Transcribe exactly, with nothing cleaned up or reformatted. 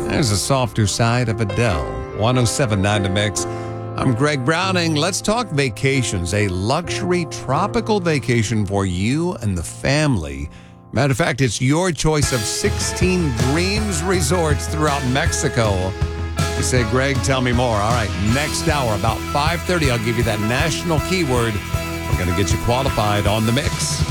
There's a softer side of Adele. one oh seven point nine The Mix. I'm Greg Browning. Let's talk vacations. A luxury tropical vacation for you and the family. Matter of fact, it's your choice of sixteen Dreams resorts throughout Mexico. You say, Greg, tell me more. All right, next hour, about five thirty, I'll give you that national keyword. We're going to get you qualified on The Mix.